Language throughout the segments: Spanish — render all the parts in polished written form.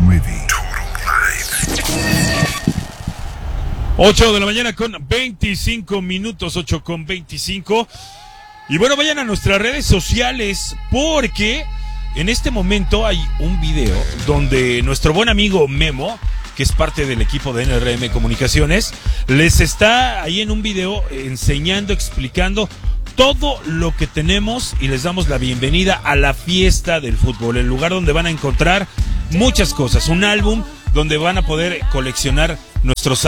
movie. 8 de la mañana con 25 minutos, 8 con 25. Y bueno, vayan a nuestras redes sociales porque en este momento hay un video donde nuestro buen amigo Memo, que es parte del equipo de NRM Comunicaciones, les está ahí en un video enseñando, explicando todo lo que tenemos y les damos la bienvenida a la fiesta del fútbol, el lugar donde van a encontrar muchas cosas, un álbum donde van a poder coleccionar nuestros,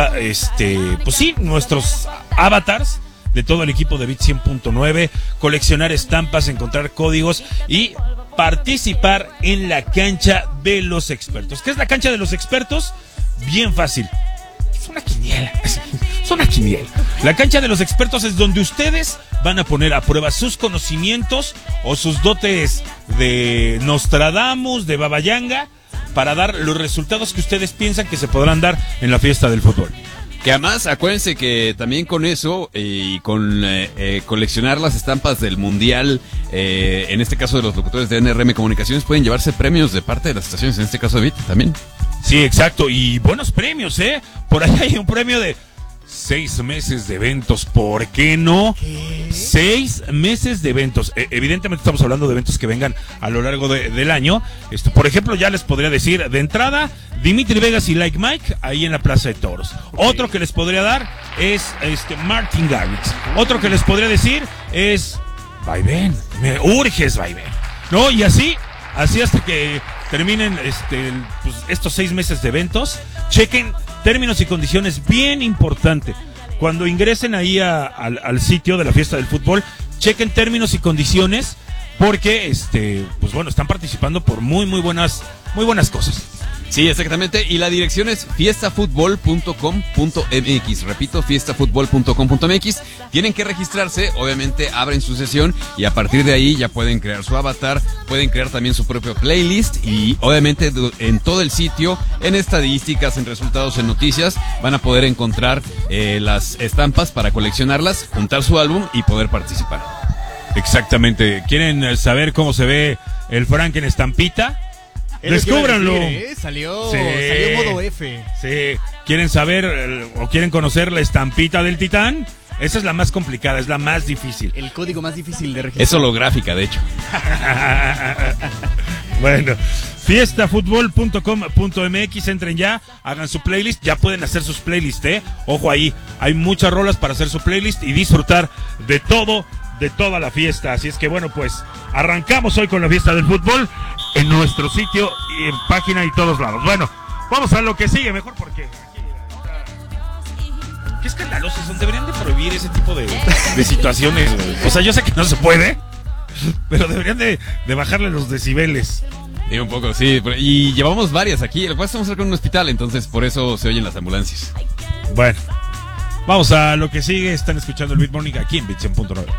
nuestros avatars de todo el equipo de Beat 100.9, coleccionar estampas, encontrar códigos y participar en la cancha de los expertos. ¿Qué es la cancha de los expertos? Bien fácil. Es una quiniela. Es una quiniela. La cancha de los expertos es donde ustedes van a poner a prueba sus conocimientos o sus dotes de Nostradamus, de Baba Yanga, para dar los resultados que ustedes piensan que se podrán dar en la fiesta del fútbol. Que además, acuérdense que también con eso y con coleccionar las estampas del Mundial, en este caso de los locutores de NRM Comunicaciones, pueden llevarse premios de parte de las estaciones, en este caso de Beat también. Sí, exacto, y buenos premios, ¿eh? Por ahí hay un premio de 6 meses de eventos, ¿por qué no? ¿Qué? 6 meses de eventos. Evidentemente estamos hablando de eventos que vengan a lo largo del año. Por ejemplo, ya les podría decir, de entrada, Dimitri Vegas y Like Mike, ahí en la Plaza de Toros. Okay. Otro que les podría dar es Martin Garrix. Otro que les podría decir es Vaivén, me urges Vaivén. ¿No? Y así hasta que terminen pues, estos 6 meses de eventos. Chequen términos y condiciones, bien importante. Cuando ingresen ahí al sitio de la fiesta del fútbol, chequen términos y condiciones porque pues bueno, están participando por muy buenas cosas. Sí, exactamente, y la dirección es fiestafutbol.com.mx. Repito, fiestafutbol.com.mx. Tienen que registrarse, obviamente abren su sesión y a partir de ahí ya pueden crear su avatar, pueden crear también su propio playlist y obviamente en todo el sitio, en estadísticas, en resultados, en noticias, van a poder encontrar las estampas para coleccionarlas, juntar su álbum y poder participar. Exactamente. ¿Quieren saber cómo se ve el Frank en estampita? Descúbranlo. Salió modo F. Sí. ¿Quieren saber o quieren conocer la estampita del Titán? Esa es la más complicada, es la más difícil. El código más difícil de registrar. Es holográfica, de hecho. Bueno, fiestafutbol.com.mx, entren ya, hagan su playlist, ya pueden hacer sus playlists, Ojo ahí, hay muchas rolas para hacer su playlist y disfrutar de toda la fiesta. Así es que bueno, pues arrancamos hoy con la fiesta del fútbol en nuestro sitio y en página y todos lados. Bueno, vamos a lo que sigue mejor porque qué escandalosos son, deberían de prohibir ese tipo de situaciones. O sea, yo sé que no se puede, pero deberían de bajarle los decibeles. Sí, un poco, sí, y llevamos varias aquí. Lo que estamos cerca de un hospital, entonces por eso se oyen las ambulancias. Bueno, vamos a lo que sigue. Están escuchando el Beat Morning aquí en Beat 100.9.